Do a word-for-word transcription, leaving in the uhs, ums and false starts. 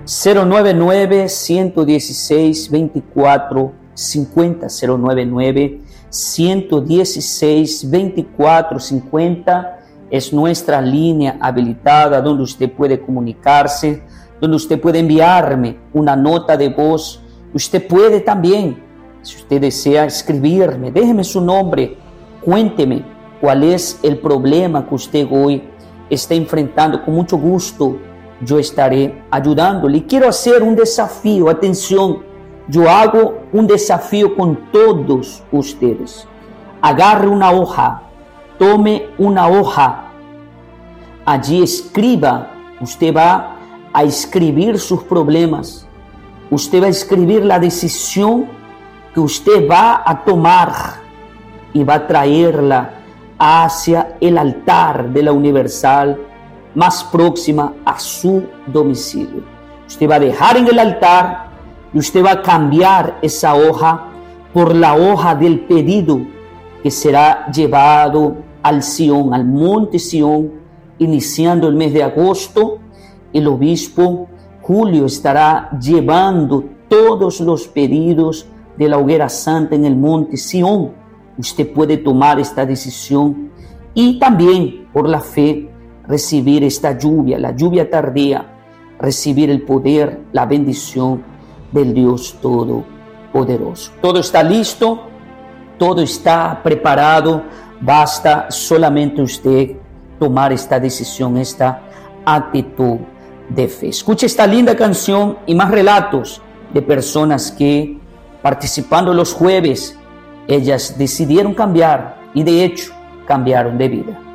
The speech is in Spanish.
cero nueve nueve, ciento dieciséis, veinticuatro cincuenta, cero nueve nueve, ciento dieciséis, veinticuatro cincuenta es nuestra línea habilitada donde usted puede comunicarse, donde usted puede enviarme una nota de voz. Usted puede también, si usted desea, escribirme, déjeme su nombre, cuénteme cuál es el problema que usted hoy está enfrentando. Con mucho gusto yo estaré ayudándole. Y quiero hacer un desafío, atención, yo hago un desafío con todos ustedes. Agarre una hoja, tome una hoja, allí escriba, usted va a escribir sus problemas, usted va a escribir la decisión que usted va a tomar y va a traerla hacia el altar de la Universal más próxima a su domicilio. Usted va a dejar en el altar y usted va a cambiar esa hoja por la hoja del pedido que será llevado al Sión, al monte Sión, iniciando el mes de agosto. El obispo Julio estará llevando todos los pedidos de la hoguera santa en el monte Sión. Usted puede tomar esta decisión y también por la fe recibir esta lluvia, la lluvia tardía, recibir el poder, la bendición del Dios Todopoderoso. Todo está listo, todo está preparado, basta solamente usted tomar esta decisión, esta actitud de fe. Escuche esta linda canción y más relatos de personas que participando los jueves, ellas decidieron cambiar y de hecho cambiaron de vida.